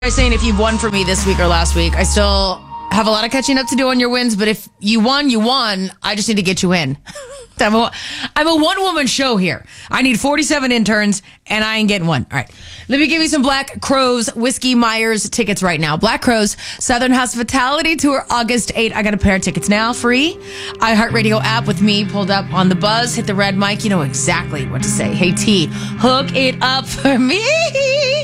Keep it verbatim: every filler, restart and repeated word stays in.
I was saying if you've won for me this week or last week, I still have a lot of catching up to do on your wins, but if you won, you won. I just need to get you in. I'm a, I'm a one-woman show here. I need forty-seven interns, and I ain't getting one. All right. Let me give you some Black Crowes Whiskey Myers tickets right now. Black Crowes Southern Hospitality Tour, August eighth. I got a pair of tickets now, free. iHeartRadio app with me pulled up on the buzz. Hit the red mic. You know exactly what to say. Hey, T, hook it up for me.